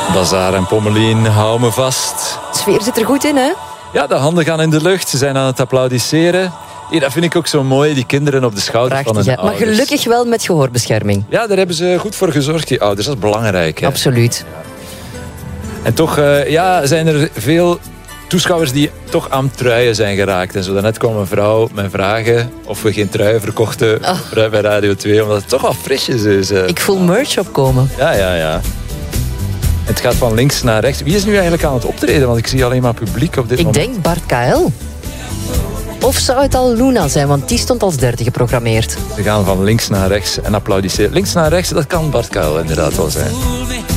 Bazaar en Pommelien, hou me vast. De sfeer zit er goed in, hè? Ja, de handen gaan in de lucht. Ze zijn aan het applaudisseren. Hier, dat vind ik ook zo mooi, die kinderen op de schouders van hun Prachtig, hè? Maar ouders. gelukkig wel met gehoorbescherming. Ja, daar hebben ze goed voor gezorgd, die ouders. Dat is belangrijk. Hè? Absoluut. En toch zijn er veel toeschouwers die toch aan truien zijn geraakt. En zo daarnet kwam een vrouw met vragen of we geen truien verkochten bij Radio 2. Omdat het toch wel frisjes is. Ik voel merch opkomen. Ja. Het gaat van links naar rechts. Wie is nu eigenlijk aan het optreden? Want ik zie alleen maar publiek op dit moment. Ik denk Bart KL. Of zou het al Luna zijn, want die stond als derde geprogrammeerd. Ze gaan van links naar rechts en applaudisseren. Links naar rechts, dat kan Bart Kuil inderdaad wel zijn.